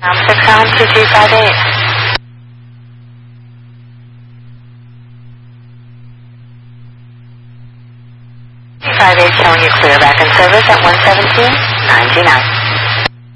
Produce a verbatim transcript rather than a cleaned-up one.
Um, six nine two two five eight. five eight showing you clear back in service at one seventeen ninety-nine.